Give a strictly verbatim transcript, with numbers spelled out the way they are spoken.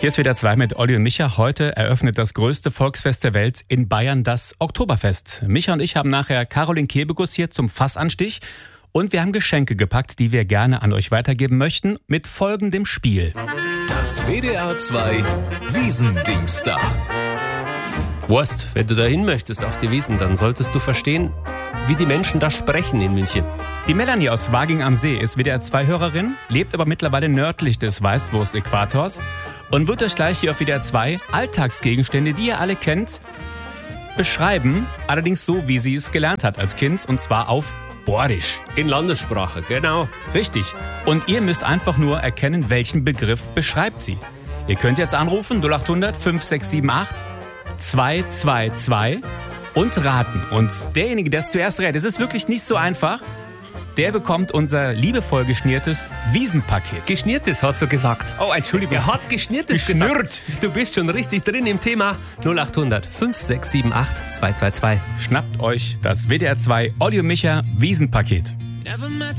Hier ist wieder zwei mit Olli und Micha. Heute eröffnet das größte Volksfest der Welt in Bayern das Oktoberfest. Micha und ich haben nachher Caroline Kebekus hier zum Fassanstich. Und wir haben Geschenke gepackt, die wir gerne an euch weitergeben möchten, mit folgendem Spiel. Das W D R zwei Wiesendingsda. Wurst, wenn du da hin möchtest auf die Wiesn, dann solltest du verstehen, wie die Menschen da sprechen in München. Die Melanie aus Waging am See ist W D R zwei Hörerin, lebt aber mittlerweile nördlich des Weißwurst-Äquators und wird euch gleich hier auf W D R zwei Alltagsgegenstände, die ihr alle kennt, beschreiben, allerdings so, wie sie es gelernt hat als Kind, und zwar auf Borisch. In Landessprache, genau. Richtig. Und ihr müsst einfach nur erkennen, welchen Begriff beschreibt sie. Ihr könnt jetzt anrufen null acht hundert fünf sechs sieben acht zwei zwei zwei und raten. Und derjenige, der es zuerst rät, es ist wirklich nicht so einfach, der bekommt unser liebevoll geschnürtes Wiesenpaket. Geschnürtes, hast du gesagt. Oh, Entschuldigung. Er hat geschnürtes Geschnürt. gesagt. Du bist schon richtig drin im Thema. null acht hundert fünf sechs sieben acht zwei zwei zwei. Schnappt euch das W D R zwei Olli und Micha Wiesenpaket.